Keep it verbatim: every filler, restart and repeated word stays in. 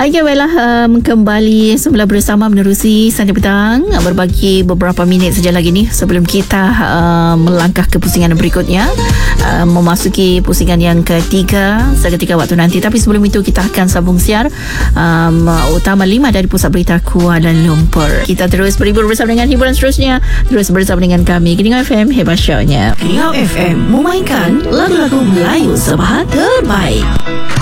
Okay, baiklah, um, kembali semula bersama menerusi Sunday Petang, berbagi beberapa minit saja lagi ni sebelum kita uh, melangkah ke pusingan berikutnya, uh, memasuki pusingan yang ketiga seketika waktu nanti. Tapi sebelum itu kita akan sambung siar um, utama lima dari Pusat Berita Kuala Lumpur. Kita terus berhibur bersama dengan hiburan seterusnya. Terus bersama dengan kami Keningau F M, hebat show-nya. Keningau F M memainkan lagu-lagu Melayu Sabah terbaik.